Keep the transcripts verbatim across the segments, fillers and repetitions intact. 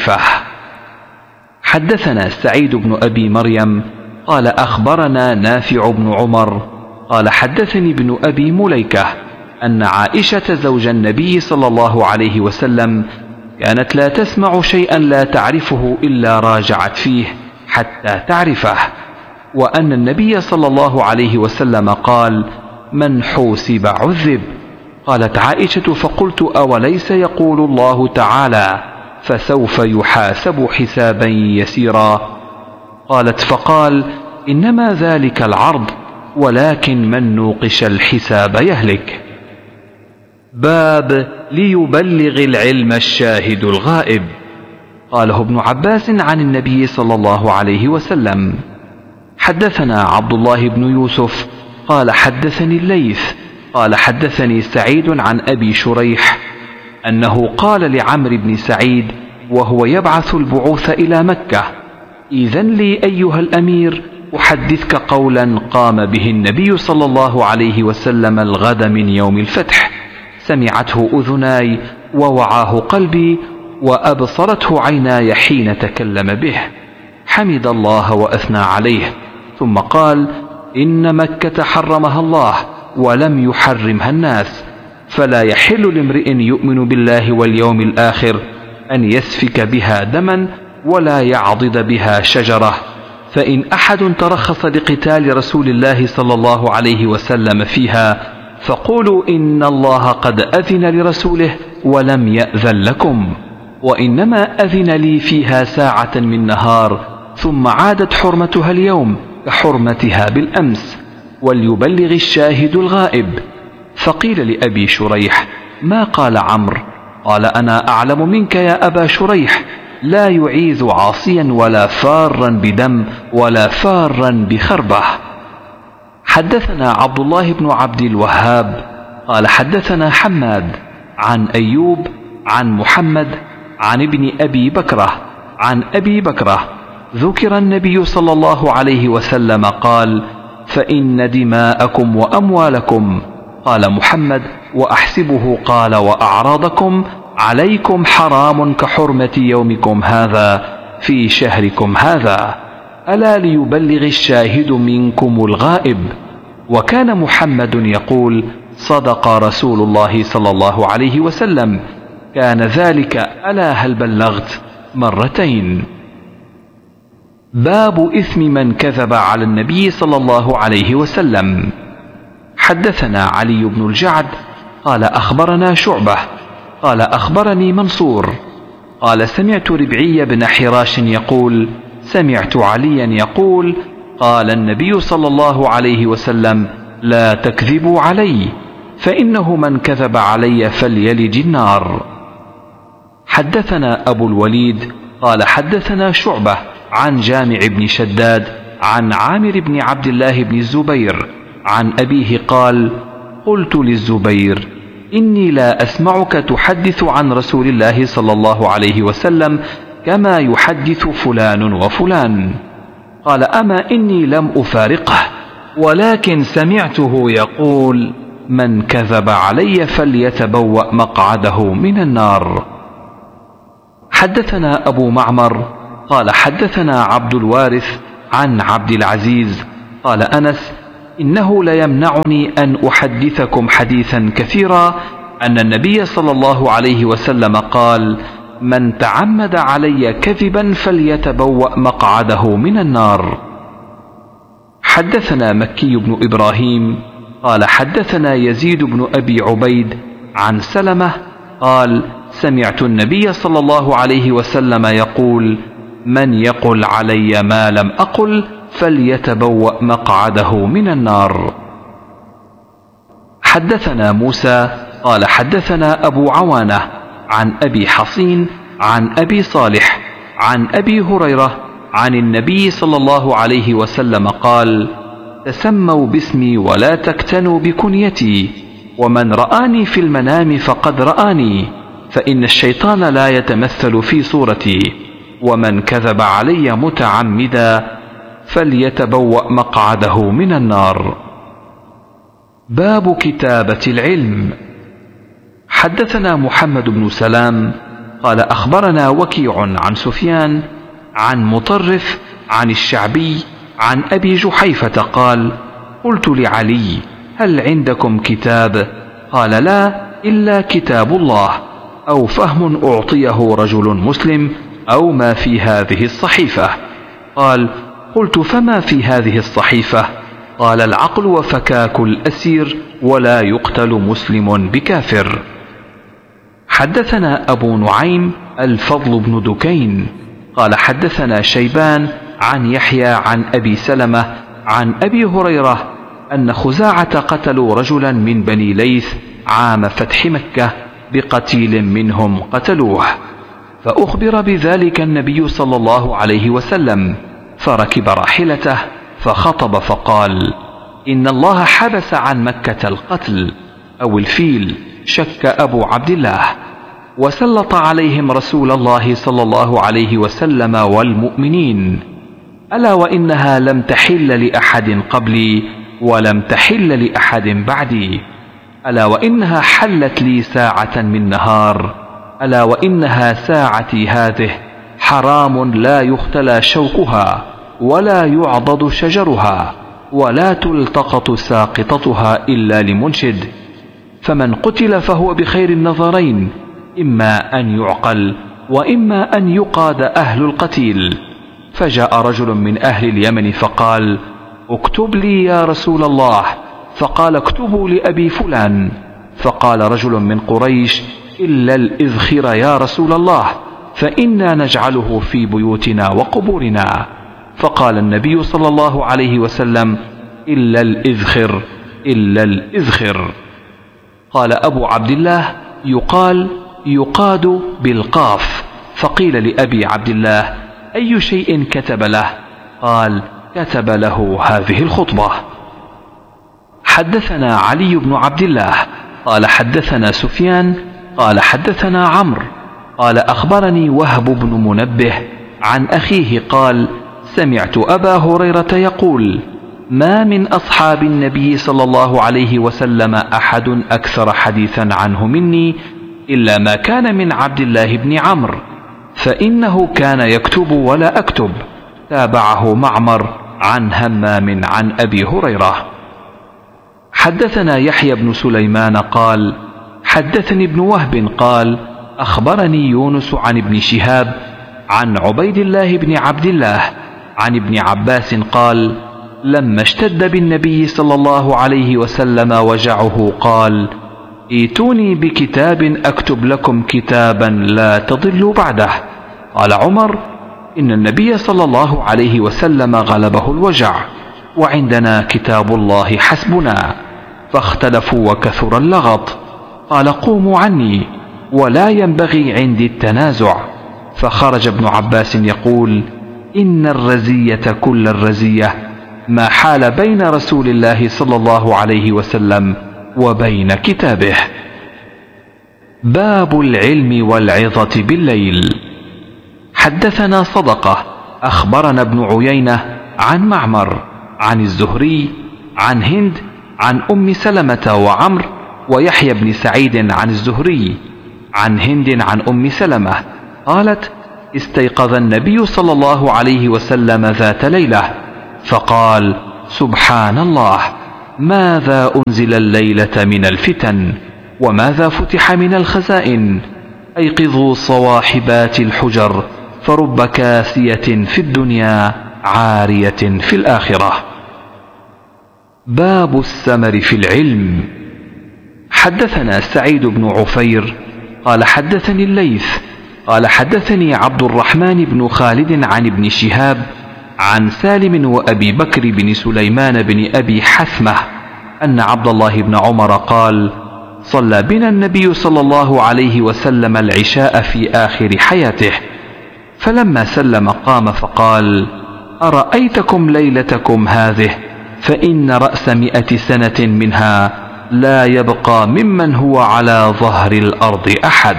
حدثنا سعيد بن أبي مريم قال أخبرنا نافع بن عمر قال حدثني ابن أبي مليكة أن عائشة زوج النبي صلى الله عليه وسلم كانت لا تسمع شيئا لا تعرفه إلا راجعت فيه حتى تعرفه، وأن النبي صلى الله عليه وسلم قال: من حوسب عذب. قالت عائشة: فقلت: أوليس يقول الله تعالى: فسوف يحاسب حسابا يسيرا؟ قالت: فقال: إنما ذلك العرض، ولكن من نوقش الحساب يهلك. باب ليبلغ العلم الشاهد الغائب. قاله ابن عباس عن النبي صلى الله عليه وسلم. حدثنا عبد الله بن يوسف قال حدثني الليث قال حدثني سعيد عن أبي شريح أنه قال لعمرو بن سعيد وهو يبعث البعوث إلى مكة: إذن لي أيها الأمير أحدثك قولا قام به النبي صلى الله عليه وسلم الغد من يوم الفتح، سمعته أذناي ووعاه قلبي وأبصرته عيناي حين تكلم به. حمد الله وأثنى عليه، ثم قال: إن مكة حرمها الله ولم يحرمها الناس، فلا يحل لامرئ يؤمن بالله واليوم الآخر أن يسفك بها دما ولا يعضد بها شجرة، فإن أحد ترخص لقتال رسول الله صلى الله عليه وسلم فيها فقولوا إن الله قد أذن لرسوله ولم يأذن لكم، وإنما أذن لي فيها ساعة من نهار ثم عادت حرمتها اليوم كحرمتها بالأمس، وليبلغ الشاهد الغائب. فقيل لأبي شريح: ما قال عمرو؟ قال: أنا أعلم منك يا أبا شريح، لا يعيذ عاصيا ولا فارا بدم ولا فارا بخربة. حدثنا عبد الله بن عبد الوهاب قال حدثنا حماد عن أيوب عن محمد عن ابن أبي بكرة عن أبي بكرة ذكر النبي صلى الله عليه وسلم قال: فإن دماءكم وأموالكم، قال محمد: وأحسبه قال: وأعراضكم عليكم حرام كحرمة يومكم هذا في شهركم هذا، ألا ليبلغ الشاهد منكم الغائب. وكان محمد يقول: صدق رسول الله صلى الله عليه وسلم، كان ذلك ألا هل بلغت مرتين. باب إثم من كذب على النبي صلى الله عليه وسلم. حدثنا علي بن الجعد قال أخبرنا شعبة قال أخبرني منصور قال سمعت ربعي بن حراش يقول: سمعت عليا يقول: قال النبي صلى الله عليه وسلم: لا تكذبوا علي، فإنه من كذب علي فليلج النار. حدثنا أبو الوليد قال حدثنا شعبة عن جامع بن شداد عن عامر بن عبد الله بن الزبير عن أبيه قال: قلت للزبير: إني لا أسمعك تحدث عن رسول الله صلى الله عليه وسلم كما يحدث فلان وفلان. قال: أما إني لم أفارقه، ولكن سمعته يقول: من كذب علي فليتبوأ مقعده من النار. حدثنا أبو معمر قال حدثنا عبد الوارث عن عبد العزيز قال أنس: إنه ليمنعني أن أحدثكم حديثا كثيرا أن النبي صلى الله عليه وسلم قال: من تعمد علي كذبا فليتبوأ مقعده من النار. حدثنا مكي بن إبراهيم قال حدثنا يزيد بن أبي عبيد عن سلمة قال: سمعت النبي صلى الله عليه وسلم يقول: من يقل علي ما لم أقل فليتبوأ مقعده من النار. حدثنا موسى قال حدثنا أبو عوانة عن أبي حصين عن أبي صالح عن أبي هريرة عن النبي صلى الله عليه وسلم قال: تسموا باسمي ولا تكتنوا بكنيتي، ومن رآني في المنام فقد رآني، فإن الشيطان لا يتمثل في صورتي، ومن كذب علي متعمدا فليتبوأ مقعده من النار. باب كتابة العلم. حدثنا محمد بن سلام قال أخبرنا وكيع عن سفيان عن مطرف عن الشعبي عن أبي جحيفة قال قلت لعلي هل عندكم كتاب؟ قال لا إلا كتاب الله أو فهم أعطيه رجل مسلم أو ما في هذه الصحيفة. قال قلت فما في هذه الصحيفة؟ قال العقل وفكاك الأسير ولا يقتل مسلم بكافر. حدثنا أبو نعيم الفضل بن دكين قال حدثنا شيبان عن يحيى عن أبي سلمة عن أبي هريرة أن خزاعة قتلوا رجلا من بني ليث عام فتح مكة بقتيل منهم قتلوه، فأخبر بذلك النبي صلى الله عليه وسلم، فركب راحلته فخطب فقال إن الله حبس عن مكة القتل أو الفيل، شك أبو عبد الله، وسلط عليهم رسول الله صلى الله عليه وسلم والمؤمنين، ألا وإنها لم تحل لأحد قبلي ولم تحل لأحد بعدي، ألا وإنها حلت لي ساعة من نهار، ألا وإنها ساعتي هذه حرام لا يختلى شوكها ولا يعضد شجرها ولا تلتقط ساقطتها إلا لمنشد، فمن قتل فهو بخير النظرين، إما أن يعقل وإما أن يقاد أهل القتيل. فجاء رجل من أهل اليمن فقال اكتب لي يا رسول الله، فقال اكتبوا لأبي فلان، فقال رجل من قريش إلا الإذخر يا رسول الله فإنا نجعله في بيوتنا وقبورنا، فقال النبي صلى الله عليه وسلم إلا الإذخر إلا الإذخر. قال أبو عبد الله يقال يقاد بالقاف، فقيل لأبي عبد الله أي شيء كتب له؟ قال كتب له هذه الخطبة. حدثنا علي بن عبد الله قال حدثنا سفيان قال حدثنا عمرو قال أخبرني وهب بن منبه عن أخيه قال سمعت أبا هريرة يقول ما من أصحاب النبي صلى الله عليه وسلم أحد أكثر حديثا عنه مني إلا ما كان من عبد الله بن عمرو، فإنه كان يكتب ولا أكتب. تابعه معمر عن همام عن أبي هريرة. حدثنا يحيى بن سليمان قال حدثني ابن وهب قال أخبرني يونس عن ابن شهاب عن عبيد الله بن عبد الله عن ابن عباس قال لما اشتد بالنبي صلى الله عليه وسلم وجعه قال ائتوني بكتاب أكتب لكم كتابا لا تضلوا بعده. قال عمر إن النبي صلى الله عليه وسلم غلبه الوجع وعندنا كتاب الله حسبنا، فاختلفوا وكثر اللغط. قال قوموا عني ولا ينبغي عندي التنازع. فخرج ابن عباس يقول إن الرزية كل الرزية ما حال بين رسول الله صلى الله عليه وسلم وبين كتابه. باب العلم والعظة بالليل. حدثنا صدقة أخبرنا ابن عيينة عن معمر عن الزهري عن هند عن أم سلمة وعمر ويحيى بن سعيد عن الزهري عن هند عن أم سلمة قالت استيقظ النبي صلى الله عليه وسلم ذات ليلة فقال سبحان الله، ماذا أنزل الليلة من الفتن وماذا فتح من الخزائن؟ أيقظوا صواحبات الحجر فرب كاسية في الدنيا عارية في الآخرة. باب السمر في العلم. حدثنا سعيد بن عفير قال حدثني الليث قال حدثني عبد الرحمن بن خالد عن ابن شهاب عن سالم وأبي بكر بن سليمان بن أبي حثمة أن عبد الله بن عمر قال صلى بنا النبي صلى الله عليه وسلم العشاء في آخر حياته، فلما سلم قام فقال أرأيتكم ليلتكم هذه فإن رأس مئة سنة منها لا يبقى ممن هو على ظهر الأرض أحد.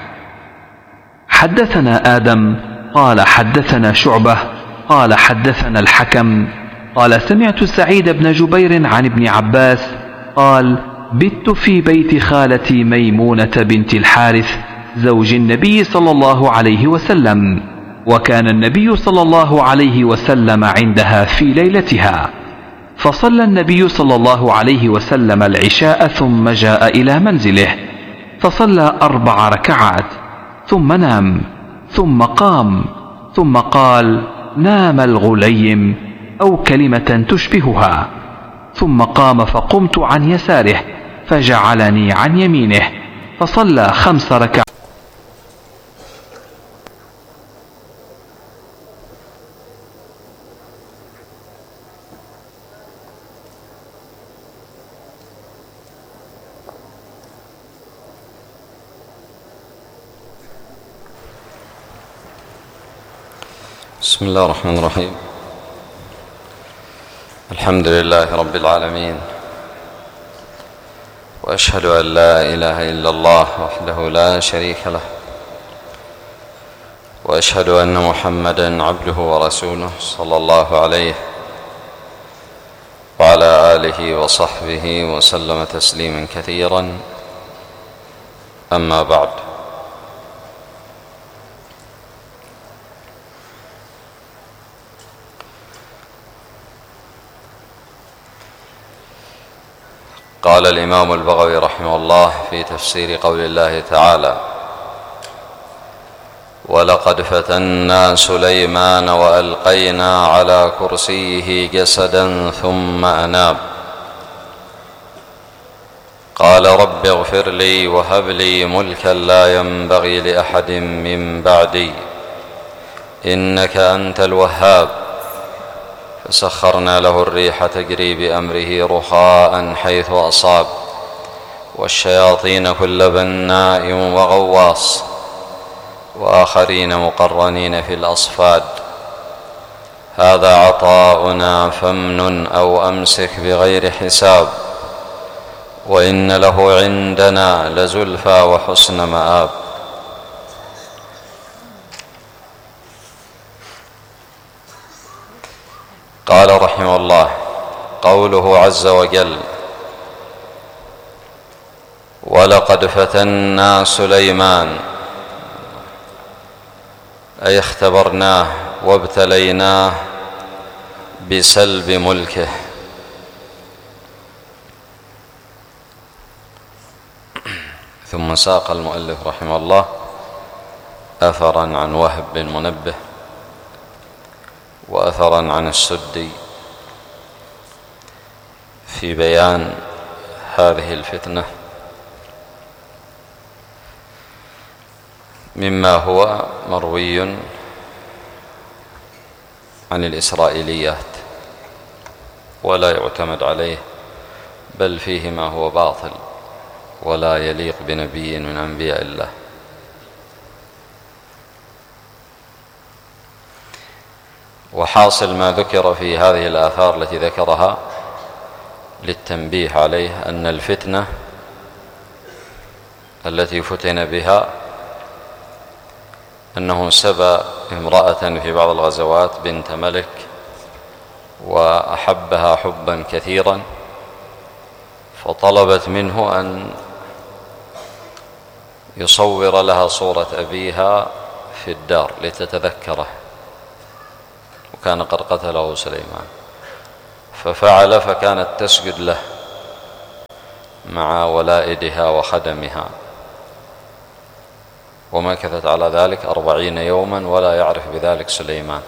حدثنا آدم قال حدثنا شعبة قال حدثنا الحكم قال سمعت سعيد بن جبير عن ابن عباس قال بت في بيت خالتي ميمونة بنت الحارث زوج النبي صلى الله عليه وسلم، وكان النبي صلى الله عليه وسلم عندها في ليلتها، فصلى النبي صلى الله عليه وسلم العشاء ثم جاء إلى منزله فصلى أربع ركعات ثم نام، ثم قام ثم قال: نام الغليم، أو كلمة تشبهها، ثم قام فقمت عن يساره فجعلني عن يمينه فصلى خمس ركعات. بسم الله الرحمن الرحيم. الحمد لله رب العالمين، وأشهد أن لا إله إلا الله وحده لا شريك له، وأشهد أن محمدًا عبده ورسوله صلى الله عليه وعلى آله وصحبه وسلم تسليما كثيرا. أما بعد، قال الإمام البغوي رحمه الله في تفسير قول الله تعالى: ولقد فتنا سليمان وألقينا على كرسيه جسدا ثم أناب. قال رب اغفر لي وهب لي ملكا لا ينبغي لأحد من بعدي إنك أنت الوهاب. فسخرنا له الريح تجري بأمره رخاء حيث أصاب، والشياطين كل بناء وغواص، وآخرين مقرنين في الأصفاد. هذا عطاؤنا فامنن أو أمسك بغير حساب، وإن له عندنا لزلفى وحسن مآب. قال رحمه الله: قوله عز وجل: ولقد فتنا سليمان، أي اختبرناه وابتليناه بسلب ملكه. ثم ساق المؤلف رحمه الله أثرا عن وهب بن منبه وأثرا عن السدي في بيان هذه الفتنة مما هو مروي عن الإسرائيليات ولا يعتمد عليه، بل فيه ما هو باطل ولا يليق بنبي من أنبياء الله. وحاصل ما ذكر في هذه الآثار التي ذكرها للتنبيه عليه أن الفتنة التي فتن بها أنه سبى امرأة في بعض الغزوات بنت ملك وأحبها حبا كثيرا، فطلبت منه أن يصور لها صورة أبيها في الدار لتتذكره، وكان قد قتله سليمان، ففعل، فكانت تسجد له مع ولائدها وخدمها، ومكثت على ذلك أربعين يوما ولا يعرف بذلك سليمان.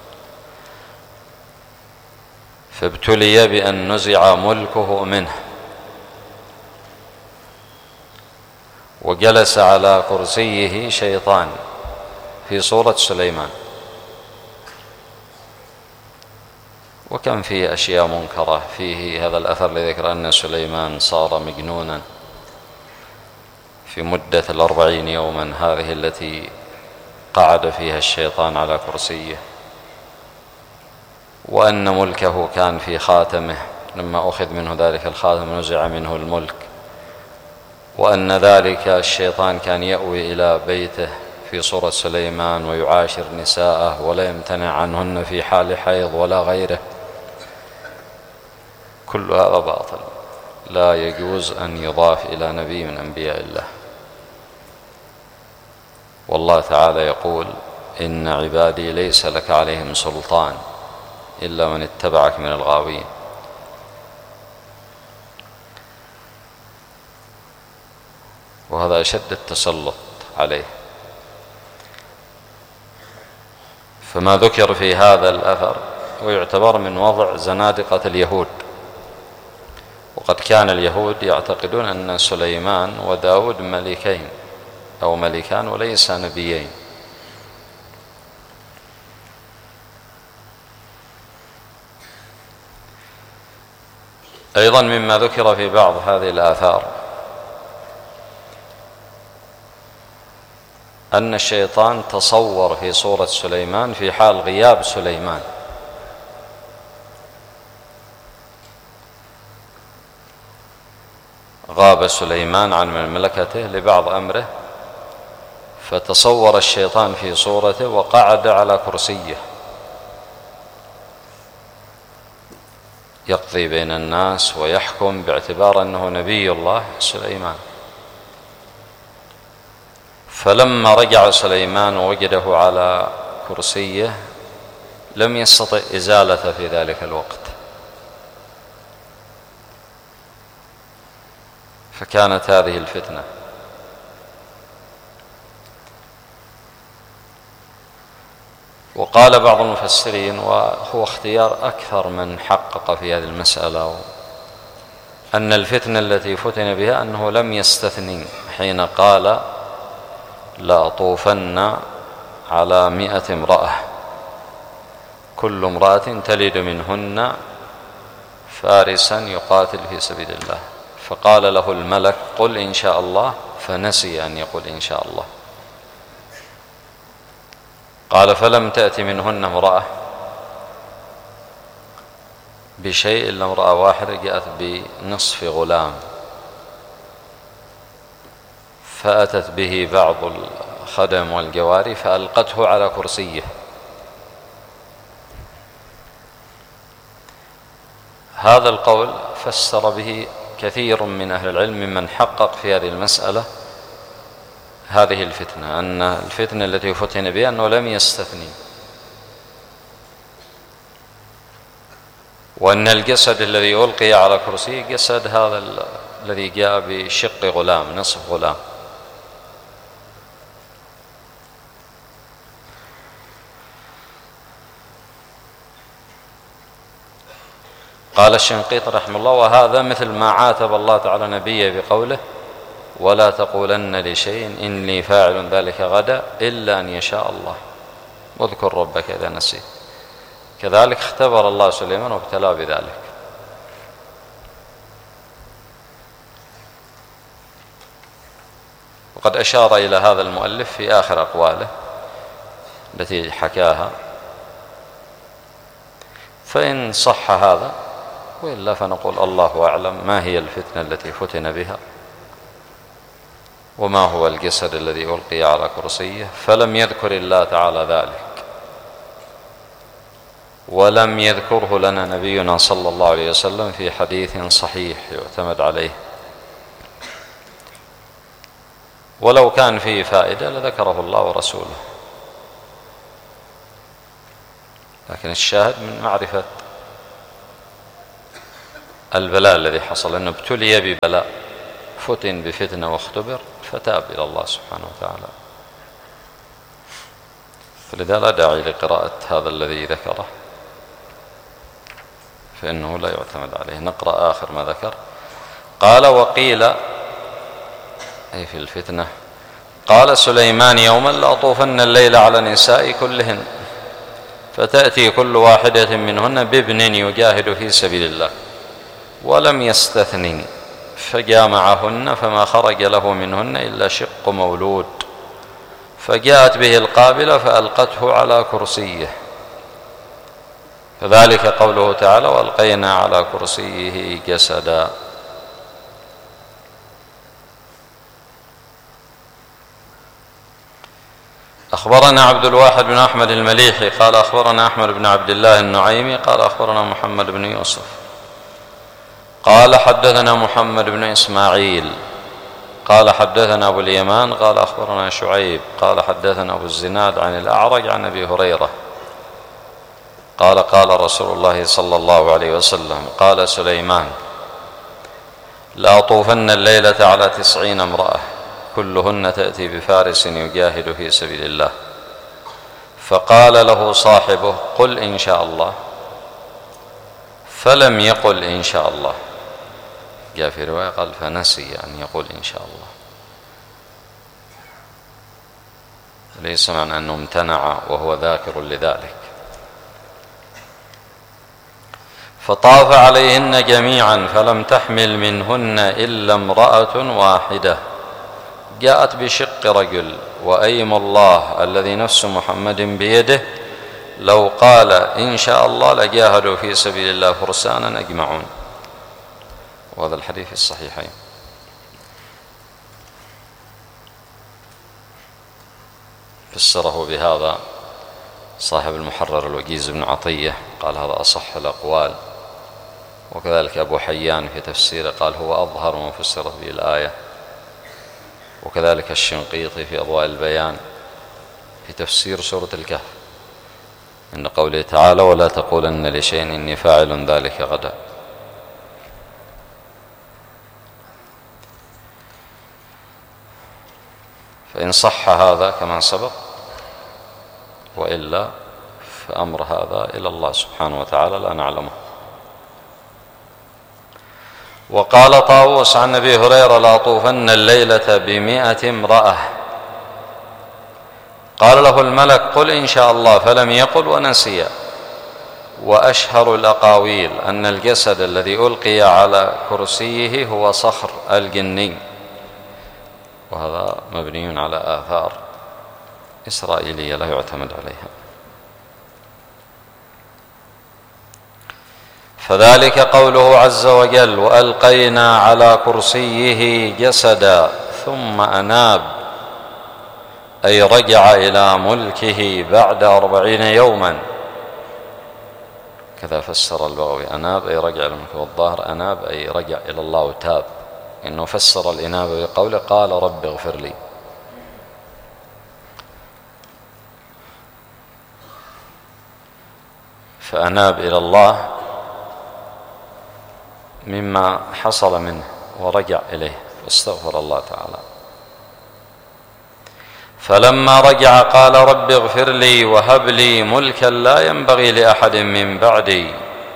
فابتلي بأن نزع ملكه منه، وجلس على كرسيه شيطان في صورة سليمان. وكم فيه أشياء منكرة. فيه هذا الأثر الذي ذكر أن سليمان صار مجنونا في مدة الأربعين يوما هذه التي قعد فيها الشيطان على كرسيه، وأن ملكه كان في خاتمه لما أخذ منه ذلك الخاتم نزع منه الملك، وأن ذلك الشيطان كان يأوي إلى بيته في صورة سليمان ويعاشر نساءه ولا يمتنع عنهن في حال حيض ولا غيره. كل هذا باطل لا يجوز أن يضاف إلى نبي من أنبياء الله. والله تعالى يقول إن عبادي ليس لك عليهم سلطان إلا من اتبعك من الغاوين. وهذا أشد التسلط عليه. فما ذكر في هذا الأثر ويعتبر من وضع زنادقة اليهود. وقد كان اليهود يعتقدون أن سليمان وداود ملكين أو ملكان وليس نبيين. أيضا مما ذكر في بعض هذه الآثار أن الشيطان تصور في صورة سليمان في حال غياب سليمان، غاب سليمان عن مملكته لبعض أمره، فتصور الشيطان في صورته وقعد على كرسيه يقضي بين الناس ويحكم باعتبار أنه نبي الله سليمان. فلما رجع سليمان ووجده على كرسيه لم يستطع إزالته في ذلك الوقت، فكانت هذه الفتنة. وقال بعض المفسرين، وهو اختيار أكثر من حقق في هذه المسألة، أن الفتنة التي فتن بها أنه لم يستثني حين قال لأطوفن على مئة امرأة كل امرأة تلد منهن فارسا يقاتل في سبيل الله، فقال له الملك قل إن شاء الله، فنسي أن يقول إن شاء الله. قال فلم تأت منهن امرأة بشيء إلا امرأة واحدة جاءت بنصف غلام، فأتت به بعض الخدم والجواري فألقته على كرسيه. هذا القول فسر به كثير من أهل العلم ممن حقق في هذه المسألة هذه الفتنة، أن الفتنة التي فتن بها أنه لم يستثني، وأن الجسد الذي ألقي على كرسي جسد هذا الذي جاء بشق غلام نصف غلام. قال الشنقيطي رحمه الله وهذا مثل ما عاتب الله تعالى نبيه بقوله ولا تقولن لشيء إني فاعل ذلك غدا إلا أن يشاء الله واذكر ربك إذا نسيت. كذلك اختبر الله سليمان وابتلاه بذلك. وقد أشار إلى هذا المؤلف في آخر أقواله التي حكاها، فإن صح هذا وإلا فنقول الله أعلم ما هي الفتنة التي فتن بها وما هو الجسد الذي ألقي على كرسيه، فلم يذكر الله تعالى ذلك، ولم يذكره لنا نبينا صلى الله عليه وسلم في حديث صحيح يعتمد عليه، ولو كان فيه فائدة لذكره الله ورسوله. لكن الشاهد من معرفة البلاء الذي حصل أنه ابتلي ببلاء، فتن بفتنة واختبر فتاب إلى الله سبحانه وتعالى. فلذا لا داعي لقراءة هذا الذي ذكره، فإنه لا يعتمد عليه. نقرأ آخر ما ذكر. قال وقيل أي في الفتنة قال سليمان يوما لأطوفن الليل على النساء كلهن فتأتي كل واحدة منهن بابن يجاهد في سبيل الله ولم يستثني فجامعهن فما خرج له منهن إلا شق مولود، فجاءت به القابلة فألقته على كرسيه. فذلك قوله تعالى وألقينا على كرسيه جسدا. أخبرنا عبد الواحد بن أحمد المليحي قال أخبرنا أحمد بن عبد الله النعيمي قال أخبرنا محمد بن يوسف قال حدثنا محمد بن إسماعيل قال حدثنا أبو اليمان قال أخبرنا شعيب قال حدثنا أبو الزناد عن الأعرج عن أبي هريرة قال قال رسول الله صلى الله عليه وسلم قال سليمان لأطوفن الليلة على تسعين امرأة كلهن تأتي بفارس يجاهد في سبيل الله. فقال له صاحبه قل إن شاء الله، فلم يقل إن شاء الله. جاء في رواية قال فنسي أن يقول إن شاء الله، ليس معنى أنه امتنع وهو ذاكر لذلك. فطاف عليهن جميعا فلم تحمل منهن إلا امرأة واحدة جاءت بشق رجل، وأيم الله الذي نفس محمد بيده لو قال إن شاء الله لجاهدوا في سبيل الله فرسانا أجمعون. وهذا الحديث في الصحيحين. فسره بهذا صاحب المحرر الوجيز بن عطية قال هذا أصح الأقوال، وكذلك أبو حيان في تفسيره قال هو أظهر ما فسرت به الآية، وكذلك الشنقيطي في أضواء البيان في تفسير سورة الكهف إن قوله تعالى ولا تقولن لشيء إني فاعل ذلك غدا. فإن صح هذا كما سبق، وإلا فأمر هذا إلى الله سبحانه وتعالى لا نعلمه. وقال طاووس عن أبي هريرة لأطوفن الليلة بمئة امرأة. قال له الملك قل إن شاء الله، فلم يقل ونسي. وأشهر الأقاويل أن الجسد الذي ألقي على كرسيه هو صخر الجني، وهذا مبني على آثار إسرائيلية لا يعتمد عليها. فذلك قوله عز وجل وألقينا على كرسيه جسدا ثم أناب، أي رجع إلى ملكه بعد أربعين يوما. كذا فسر البغوي أناب أي رجع إلى ملكه، والظاهر أناب أي رجع إلى الله وتاب، إنه فسر الإنابة بقوله قال رب اغفر لي. فأناب إلى الله مما حصل منه ورجع إليه واستغفر الله تعالى. فلما رجع قال رب اغفر لي وهب لي ملكا لا ينبغي لأحد من بعدي.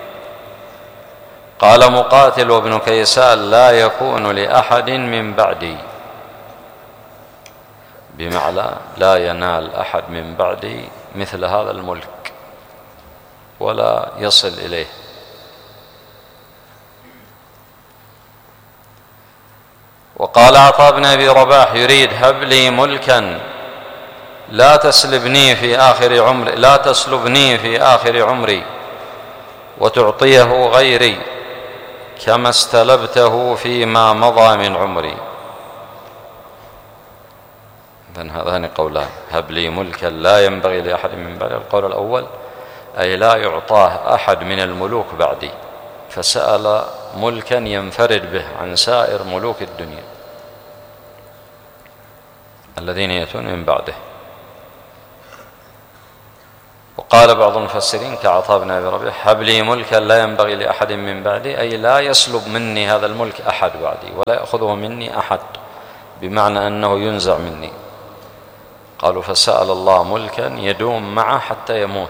قال مقاتل وابن كيسان لا يكون لأحد من بعدي، بمعنى لا ينال أحد من بعدي مثل هذا الملك ولا يصل إليه. وقال عطاء بن أبي رباح يريد هب لي ملكا لا تسلبني في آخر عمري لا تسلبني في آخر عمري وتعطيه غيري كما استلبته فيما مضى من عمري. إذن هذان قولان، هب لي ملكا لا ينبغي لأحد من بعدي. القول الأول أي لا يعطاه أحد من الملوك بعدي، فسأل ملكا ينفرد به عن سائر ملوك الدنيا الذين يأتون من بعده. وقال بعض المفسرين كعطاء بن أبي ربيح هب لي ملكا لا ينبغي لأحد من بعدي، أي لا يسلب مني هذا الملك أحد بعدي ولا يأخذه مني أحد، بمعنى أنه ينزع مني. قالوا فسأل الله ملكا يدوم معه حتى يموت،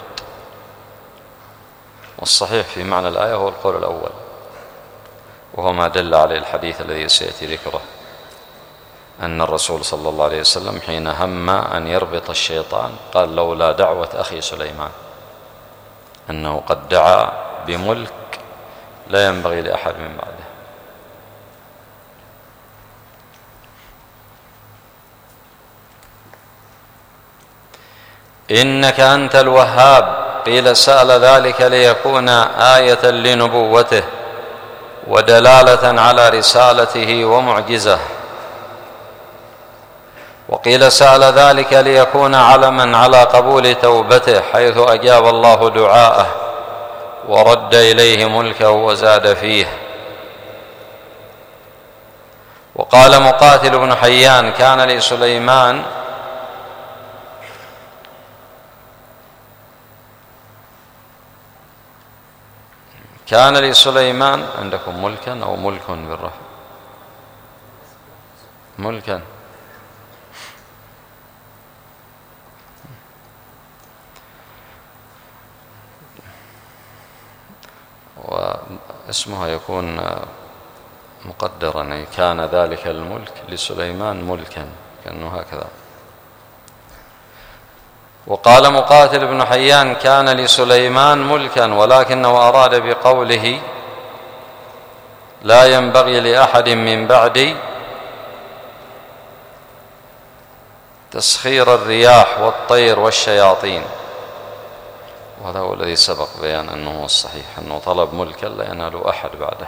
والصحيح في معنى الآية هو القول الأول، وهو ما دل عليه الحديث الذي سيأتي ذكره، أن الرسول صلى الله عليه وسلم حين هم أن يربط الشيطان قال لولا دعوة أخي سليمان، أنه قد دعا بملك لا ينبغي لأحد من بعده. إنك أنت الوهاب. قيل سأل ذلك ليكون آية لنبوته ودلالة على رسالته ومعجزة، وقيل سأل ذلك ليكون علما على قبول توبته حيث أجاب الله دعاءه ورد إليه ملكه وزاد فيه. وقال مقاتل بن حيان كان لسليمان كان لسليمان عندكم ملكا أو ملك بالرفع؟ ملكا. واسمها يكون مقدرا، كان ذلك الملك لسليمان ملكا، كأنه هكذا. وقال مقاتل بن حيان كان لسليمان ملكا ولكنه أراد بقوله لا ينبغي لأحد من بعدي تسخير الرياح والطير والشياطين، وهذا هو الذي سبق بيان أنه هو الصحيح، أنه طلب ملكا لا ينال أحد بعده.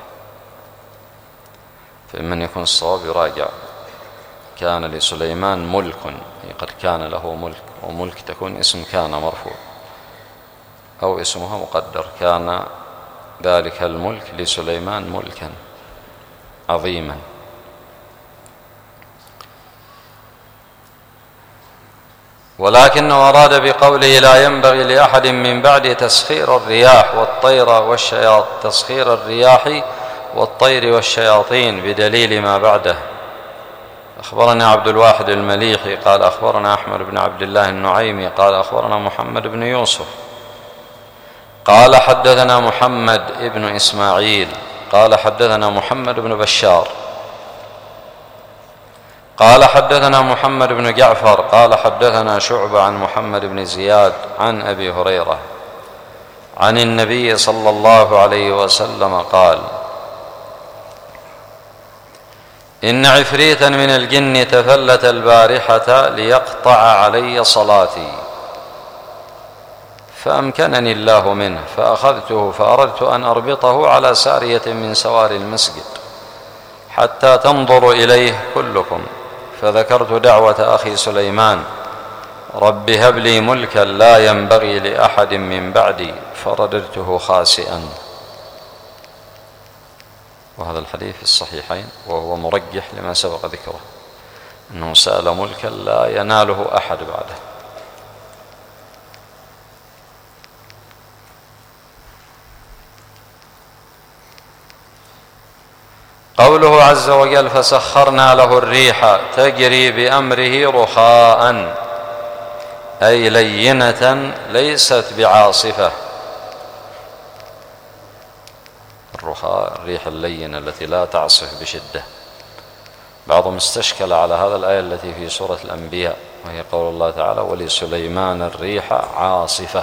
فمن يكون الصواب يراجع كان لسليمان ملك، قد كان له ملك، وملك تكون اسم كان مرفوع أو اسمها مقدر، كان ذلك الملك لسليمان ملكا عظيما. ولكنه أراد بقوله لا ينبغي لأحد من بعد تسخير الرياح والطير والشياطين تسخير الرياح والطير والشياطين بدليل ما بعده. أخبرنا عبد الواحد المليحي قال أخبرنا أحمد بن عبد الله النعيمي قال أخبرنا محمد بن يوسف قال حدثنا محمد بن إسماعيل قال حدثنا محمد بن بشار قال حدثنا محمد بن جعفر قال حدثنا شعبة عن محمد بن زياد عن أبي هريرة عن النبي صلى الله عليه وسلم قال إن عفريتا من الجن تفلت البارحة ليقطع علي صلاتي فأمكنني الله منه فأخذته فأردت أن أربطه على سارية من سوار المسجد حتى تنظر إليه كلكم، فذكرت دعوة أخي سليمان رب هب لي ملكا لا ينبغي لأحد من بعدي فرددته خاسئا. وهذا الحديث في الصحيحين وهو مرجح لما سبق ذكره، أنه سأل ملكا لا يناله أحد بعده. قوله عز وجل فسخرنا له الريح تجري بأمره رخاء أي لينة ليست بعاصفة. الرخاء الريح اللينة التي لا تعصف بشدة. بعضهم استشكل على هذا الآية التي في سورة الأنبياء وهي قول الله تعالى ولسليمان الريح عاصفة،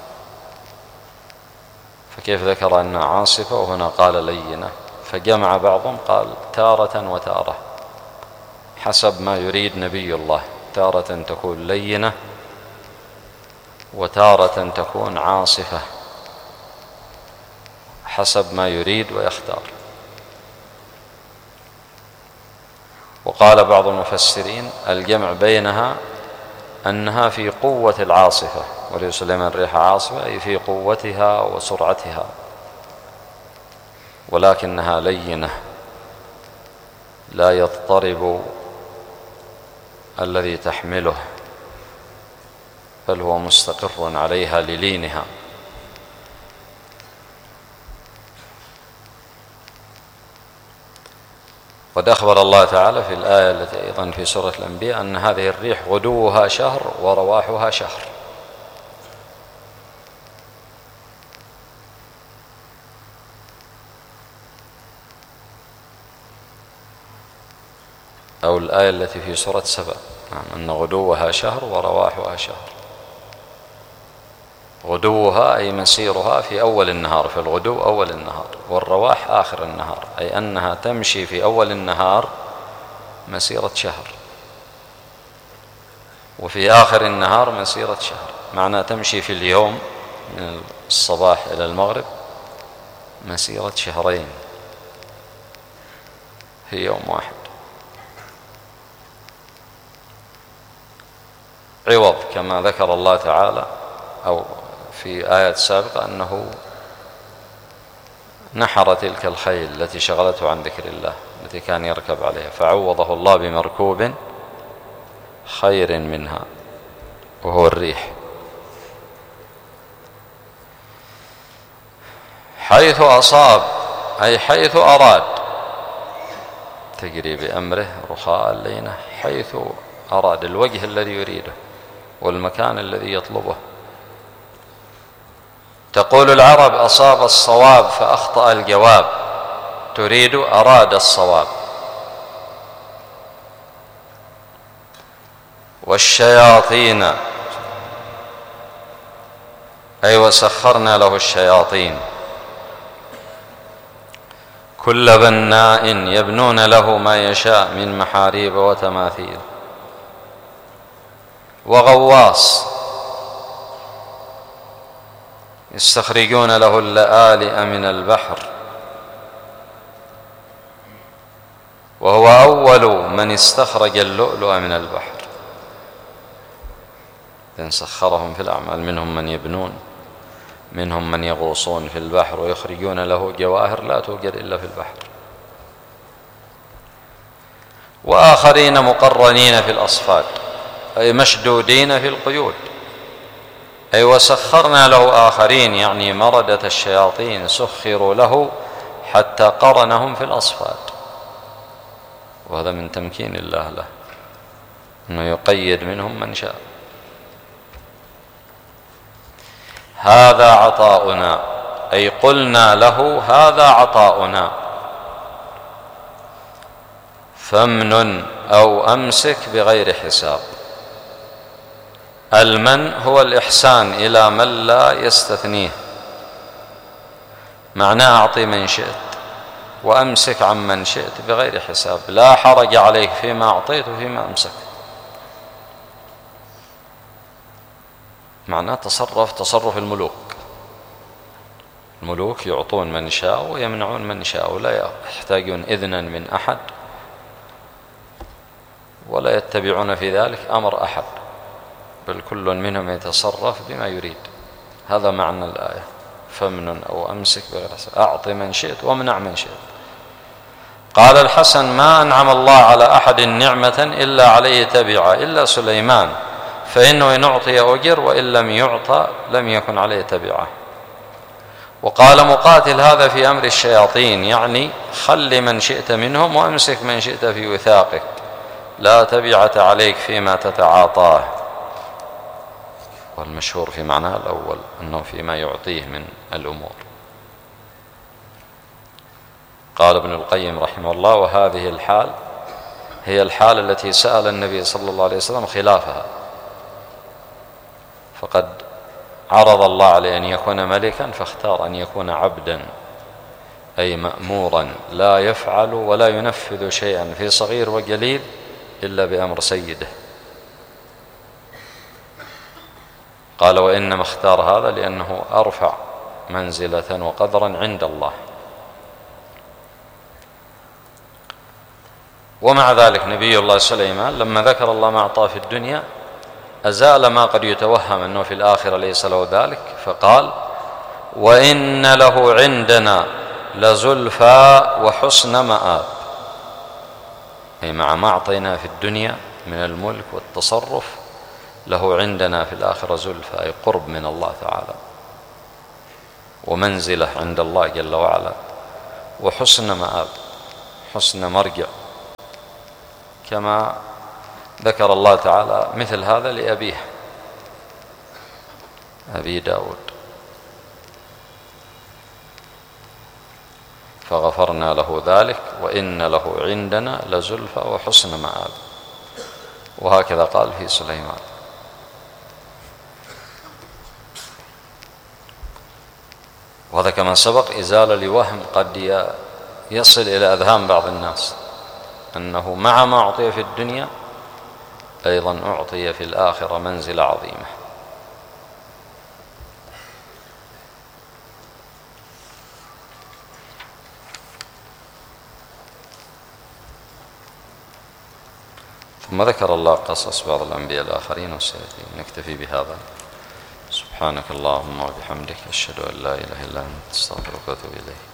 فكيف ذكر أنها عاصفة وهنا قال لينة؟ فجمع بعضهم قال تارة وتارة حسب ما يريد نبي الله، تارة تكون لينة وتارة تكون عاصفة حسب ما يريد ويختار. وقال بعض المفسرين الجمع بينها أنها في قوة العاصفة، ولسليمان الريح عاصفة أي في قوتها وسرعتها، ولكنها لينة لا يضطرب الذي تحمله، بل هو مستقر عليها للينها. قد أخبر الله تعالى في الآية التي أيضا في سورة الأنبياء أن هذه الريح غدوها شهر ورواحها شهر. أو الآية التي في سورة سبأ نعم أن غدوها شهر ورواحها شهر. غدوها أي مسيرها في أول النهار، في الغدو أول النهار، والرواح آخر النهار، أي أنها تمشي في أول النهار مسيرة شهر، وفي آخر النهار مسيرة شهر، معنى تمشي في اليوم من الصباح إلى المغرب مسيرة شهرين في يوم واحد. عوض كما ذكر الله تعالى أو في آيات سابقة أنه نحر تلك الخيل التي شغلته عن ذكر الله، التي كان يركب عليها، فعوضه الله بمركوب خير منها وهو الريح. حيث أصاب أي حيث أراد، تجري بأمره رخاء لينة، حيث أراد، الوجه الذي يريده والمكان الذي يطلبه. تقول العرب أصاب الصواب فأخطأ الجواب، تريد أراد الصواب. والشياطين أي وسخرنا له الشياطين كل بناء يبنون له ما يشاء من محاريب وتماثيل. وغواص يستخرجون له اللآلئ من البحر، وهو أول من استخرج اللؤلؤ من البحر. إذن سخرهم في الأعمال، منهم من يبنون، منهم من يغوصون في البحر ويخرجون له جواهر لا توجد إلا في البحر. وآخرين مقرنين في الأصفاد أي مشدودين في القيود، أي وسخرنا له آخرين يعني مردة الشياطين سخروا له حتى قرنهم في الأصفاد. وهذا من تمكين الله له أنه يقيد منهم من شاء. هذا عطاؤنا أي قلنا له هذا عطاؤنا، فامنن أو أمسك بغير حساب. المن هو الإحسان إلى من لا يستثنيه، معناه أعطي من شئت وأمسك عن من شئت بغير حساب، لا حرج عليك فيما أعطيت وفيما أمسك. معناه تصرف تصرف الملوك. الملوك يعطون من شاء ويمنعون من شاء، ولا يحتاجون إذنا من أحد ولا يتبعون في ذلك أمر أحد، بل كل منهم يتصرف بما يريد. هذا معنى الآية، فامنن أو أمسك بغير حساب، أعط من شئت وامنع من شئت. قال الحسن: ما أنعم الله على أحد نعمة إلا عليه تبعه إلا سليمان، فإنه إن أعطي أجر وإن لم يعطى لم يكن عليه تبعه. وقال مقاتل: هذا في أمر الشياطين، يعني خل من شئت منهم وأمسك من شئت في وثاقك، لا تبعة عليك فيما تتعاطاه. والمشهور في معناه الأول أنه فيما يعطيه من الأمور. قال ابن القيم رحمه الله: وهذه الحال هي الحال التي سأل النبي صلى الله عليه وسلم خلافها، فقد عرض الله عليه أن يكون ملكا فاختار أن يكون عبدا، أي مأمورا لا يفعل ولا ينفذ شيئا في صغير وجليل إلا بأمر سيده. قال: وإنما اختار هذا لأنه أرفع منزلة وقدرا عند الله. ومع ذلك نبي الله سليمان لما ذكر الله ما أعطاه في الدنيا أزال ما قد يتوهم أنه في الآخرة ليس له ذلك، فقال: وإن له عندنا لزلفى وحسن مآب، أي مع ما أعطينا في الدنيا من الملك والتصرف له عندنا في الآخرة زلفى، أي قرب من الله تعالى ومنزلة عند الله جل وعلا، وحسن مآب، حسن مرجع، كما ذكر الله تعالى مثل هذا لأبيه أبي داود: فغفرنا له ذلك وإن له عندنا لزلفى وحسن مآب. وهكذا قال في سليمان. وهذا كما سبق إزالة لوهم قد يصل إلى أذهان بعض الناس، أنه مع ما أعطي في الدنيا أيضا أعطي في الآخرة منزلة عظيمة. ثم ذكر الله قصص بعض الأنبياء الآخرين والسيئين. نكتفي بهذا. سبحانك اللهم وبحمدك، أشهد أن لا إله إلا أنت، أستغفرك وأتوب إليك.